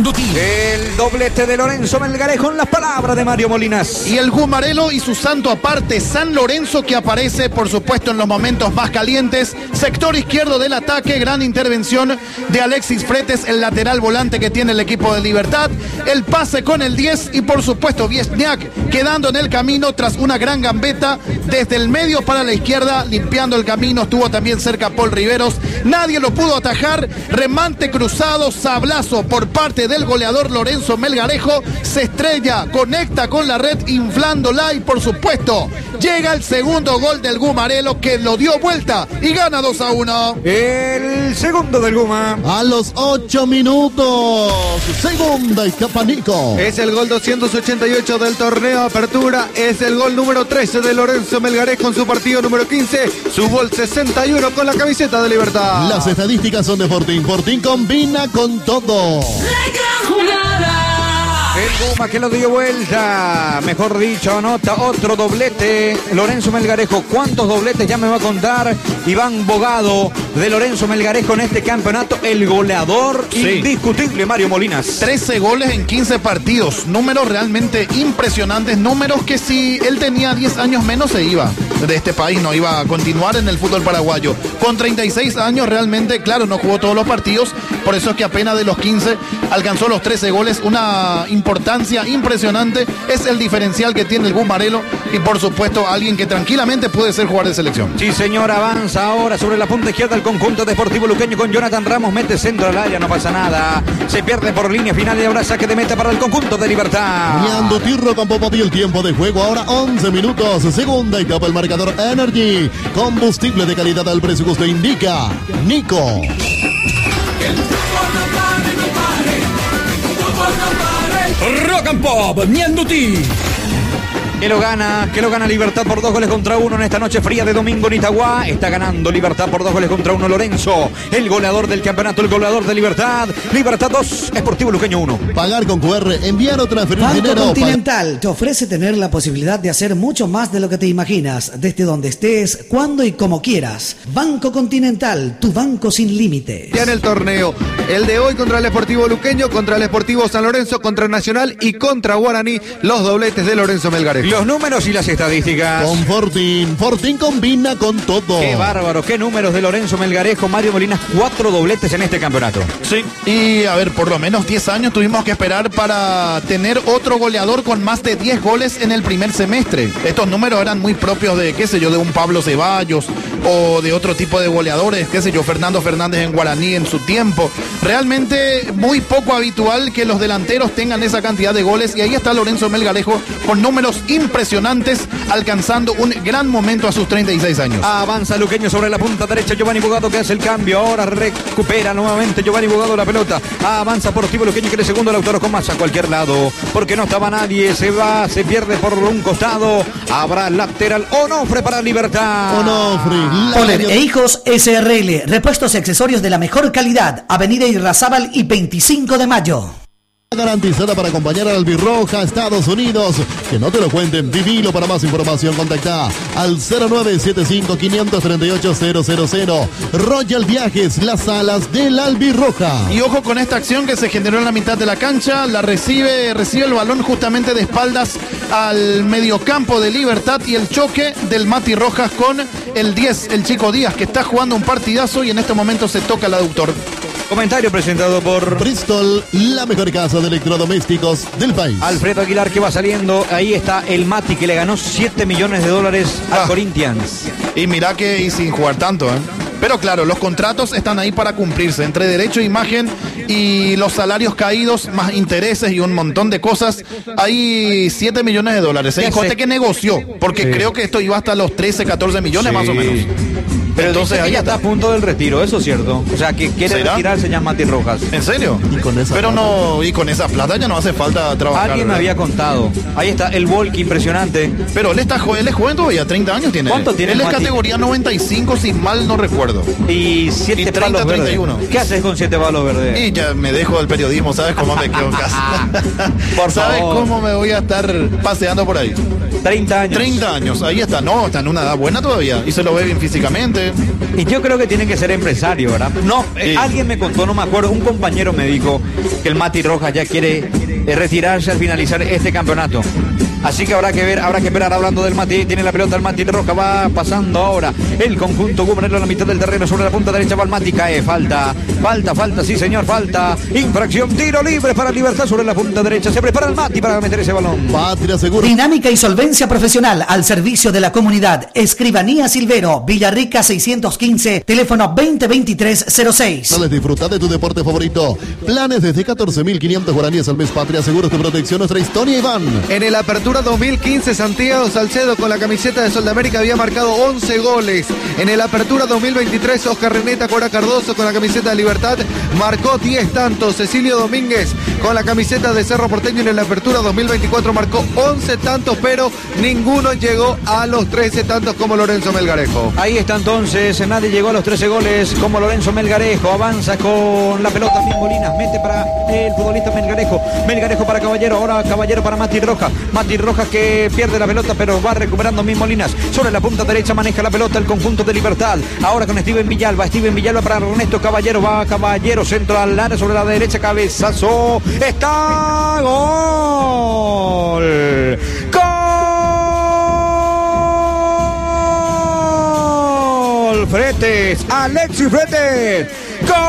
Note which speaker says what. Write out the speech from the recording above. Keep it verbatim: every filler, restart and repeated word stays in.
Speaker 1: El doblete de Lorenzo Melgarejo en las palabras de Mario Molinas.
Speaker 2: Y el Gumarelo y su santo aparte, San Lorenzo, que aparece, por supuesto, en los momentos más calientes. Sector izquierdo del ataque, gran intervención de Alexis Fretes, el lateral volante que tiene el equipo de Libertad. El pase con el diez y, por supuesto, Viesniak quedando en el camino tras una gran gambeta desde el medio para la izquierda, limpiando el camino. Estuvo también cerca Paul Riveros. Nadie lo pudo atajar. Remate cruzado, sablazo por parte del goleador Lorenzo Melgarejo. Se estrella, conecta con la red, inflándola y, por supuesto, llega el segundo gol del Gumarelo, que lo dio vuelta y gana dos a uno.
Speaker 1: El segundo del Guma.
Speaker 3: A los ocho minutos. Segunda y Capanico.
Speaker 4: Es el gol doscientos ochenta y ocho del torneo Apertura. Es el gol número trece de Lorenzo Melgarejo en su partido número quince. Su gol sesenta y uno con la camiseta de Libertad.
Speaker 3: Las estadísticas son de Fortín. Fortín combina con todo.
Speaker 1: El Guma que lo dio vuelta, mejor dicho, anota otro doblete. Lorenzo Melgarejo, ¿cuántos dobletes ya me va a contar Iván Bogado de Lorenzo Melgarejo en este campeonato? El goleador sí. indiscutible, Mario Molinas.
Speaker 2: trece goles en quince partidos, números realmente impresionantes, números que si él tenía diez años menos se iba de este país, no iba a continuar en el fútbol paraguayo. Con treinta y seis años realmente, claro, no jugó todos los partidos, por eso es que apenas de los quince alcanzó los trece goles, una importancia impresionante, es el diferencial que tiene el Gumarelo y, por supuesto, alguien que tranquilamente puede ser jugador de selección.
Speaker 1: Sí, señor, avanza ahora sobre la punta izquierda el conjunto deportivo luqueño con Jonathan Ramos, mete centro al área, no pasa nada, se pierde por línea final y ahora saque de meta para el conjunto de Libertad.
Speaker 3: Ñando Tirro con Popoti, el tiempo de juego ahora once minutos, segunda etapa, el marcador Energy, combustible de calidad al precio que usted indica, Nico.
Speaker 5: Rock and Pop, Ñanduti.
Speaker 1: Que lo gana, que lo gana Libertad por dos goles contra uno en esta noche fría de domingo en Itagua. Está ganando Libertad por dos goles contra uno Lorenzo, el goleador del campeonato, el goleador de Libertad. Libertad dos, Sportivo Luqueño uno.
Speaker 3: Pagar con Q R, enviar o transferir
Speaker 6: Banco
Speaker 3: dinero.
Speaker 6: Continental te ofrece tener la posibilidad de hacer mucho más de lo que te imaginas, desde donde estés, cuando y como quieras. Banco Continental, tu banco sin límites.
Speaker 4: Ya en el torneo, el de hoy contra el Sportivo Luqueño, contra el Sportivo San Lorenzo, contra Nacional y contra Guaraní, los dobletes de Lorenzo Melgarejo.
Speaker 1: Los números y las estadísticas.
Speaker 3: Con Fortín, Fortín combina con todo.
Speaker 1: Qué bárbaro, qué números de Lorenzo Melgarejo, Mario Molinas, cuatro dobletes en este campeonato.
Speaker 2: Sí, y a ver, por lo menos diez años tuvimos que esperar para tener otro goleador con más de diez goles en el primer semestre. Estos números eran muy propios de, qué sé yo, de un Pablo Ceballos o de otro tipo de goleadores, qué sé yo, Fernando Fernández en Guaraní en su tiempo. Realmente muy poco habitual que los delanteros tengan esa cantidad de goles y ahí está Lorenzo Melgarejo con números impresionantes, alcanzando un gran momento a sus treinta y seis años.
Speaker 1: Avanza Luqueño sobre la punta derecha, Giovanni Bogado que hace el cambio, ahora recupera nuevamente Giovanni Bogado la pelota, avanza por Sportivo Luqueño que el segundo Lautaro Comas a cualquier lado, porque no estaba nadie, se va, se pierde por un costado, habrá lateral, Onofre para Libertad.
Speaker 3: Onofre.
Speaker 6: Oler e Hijos S R L, repuestos y accesorios de la mejor calidad, Avenida Irrazábal y veinticinco de mayo.
Speaker 3: Garantizada para acompañar al Albirroja a Estados Unidos. Que no te lo cuenten, vivilo. Para más información contacta al cero nueve siete cinco, cinco tres ocho, cero cero cero. Royal Viajes, las alas del Albirroja.
Speaker 2: Y ojo con esta acción que se generó en la mitad de la cancha, la recibe, recibe el balón justamente de espaldas al mediocampo de Libertad y el choque del Mati Rojas con el diez, el Chico Díaz, que está jugando un partidazo y en este momento se toca el aductor.
Speaker 1: Comentario presentado por
Speaker 3: Bristol, la mejor casa de electrodomésticos del país.
Speaker 1: Alfredo Aguilar que va saliendo. Ahí está el Mati que le ganó siete millones de dólares a ah. Corinthians.
Speaker 2: Y mira que y sin jugar tanto, ¿eh? Pero claro, los contratos están ahí para cumplirse. Entre derecho e imagen y los salarios caídos, más intereses y un montón de cosas. Hay siete millones de dólares. El coste que negoció, porque sí. creo que esto iba hasta los trece, catorce millones sí. más o menos.
Speaker 1: Pero entonces ella está a punto del retiro, eso es cierto. O sea, que quiere ¿Será? retirarse ya Mati Rojas.
Speaker 2: ¿En serio?
Speaker 3: ¿Y con esa
Speaker 2: Pero
Speaker 3: plata?
Speaker 2: no, y con esa plata ya no hace falta trabajar.
Speaker 1: Alguien me había contado. Ahí está el Volky, impresionante.
Speaker 2: Pero él está él es joven todavía, treinta años tiene.
Speaker 1: ¿Cuánto tiene?
Speaker 2: Él es
Speaker 1: Mati?
Speaker 2: categoría noventa y cinco, si mal no recuerdo.
Speaker 1: Y siete y palos verdes. ¿Qué haces con siete palos verdes?
Speaker 2: Y ya me dejo del periodismo, ¿sabes cómo me quedo en casa?
Speaker 1: Por
Speaker 2: ¿Sabes
Speaker 1: favor.
Speaker 2: cómo me voy a estar paseando por ahí?
Speaker 1: treinta años.
Speaker 2: treinta años, ahí está. No, está en una edad buena todavía. Y se lo ve bien físicamente. Totalmente.
Speaker 1: Y yo creo que tiene que ser empresario, ¿verdad? No, eh,
Speaker 2: Sí.
Speaker 1: alguien me contó, no me acuerdo, un compañero me dijo que el Mati Rojas ya quiere eh, retirarse al finalizar este campeonato. Así que habrá que ver, habrá que esperar. Hablando del Mati, tiene la pelota el Mati Rojas, va pasando ahora el conjunto Gubernero a la mitad del terreno, sobre la punta derecha va el Mati, cae, falta, falta, falta, sí señor, falta, infracción, tiro libre para Libertad sobre la punta derecha, se prepara el Mati para meter ese balón.
Speaker 3: Patria Seguro.
Speaker 6: Dinámica y solvencia profesional al servicio de la comunidad. Escribanía Silvero, Villarrica seiscientos quince, teléfono veinte veintitrés cero seis.
Speaker 3: Sales, disfrutar de tu deporte favorito. Planes desde catorce mil quinientos guaraníes al mes. Patria Seguros, tu protección, nuestra historia, Iván.
Speaker 4: En el Apertura dos mil quince, Santiago Salcedo con la camiseta de Sol de América había marcado once goles. En el Apertura dos mil veintitrés, Oscar Reneta Cora Cardoso con la camiseta de Libertad marcó diez tantos. Cecilio Domínguez con la camiseta de Cerro Porteño en el Apertura dos mil veinticuatro marcó once tantos, pero ninguno llegó a los trece tantos como Lorenzo Melgarejo.
Speaker 1: Ahí está entonces, nadie llegó a los trece goles como Lorenzo Melgarejo, avanza con la pelota Mil Molinas, mete para el futbolista Melgarejo, Melgarejo para Caballero, ahora Caballero para Mati Rojas, Mati Rojas que pierde la pelota pero va recuperando Mil Molinas, sobre la punta derecha maneja la pelota el conjunto de Libertad, ahora con Steven Villalba, Steven Villalba para Ernesto Caballero, va Caballero, centro al área sobre la derecha, cabezazo, está, gol, gol, Fretes, Alexis Fretes,